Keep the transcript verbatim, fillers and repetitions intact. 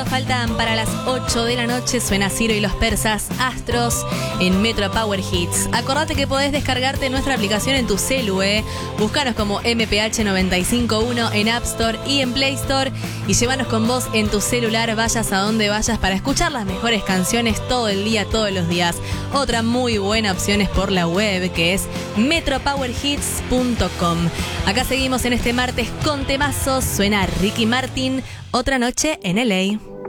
faltan para las ocho de la noche. Suena Ciro y los Persas, Astros, en Metro Power Hits. Acordate que podés descargarte nuestra aplicación en tu celu, ¿eh? Búscanos como M P H noventa y cinco punto uno en App Store y en Play Store. Y llévanos con vos en tu celular, vayas a donde vayas, para escuchar las mejores canciones todo el día, todos los días. Otra muy buena opción es por la web, que es metro power hits punto com. Acá seguimos en este martes con temazos. Suena Ricky Martin, Otra Noche en L A.